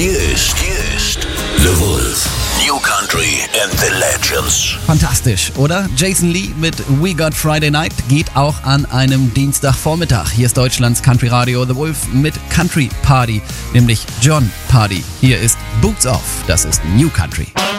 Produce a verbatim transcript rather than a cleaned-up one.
Hier ist, hier ist The Wolf. New Country and the Legends. Fantastisch, oder? Jason Lee mit We Got Friday Night geht auch an einem Dienstagvormittag. Hier ist Deutschlands Country Radio The Wolf mit Country Party, nämlich John Party. Hier ist Boots Off, das ist New Country.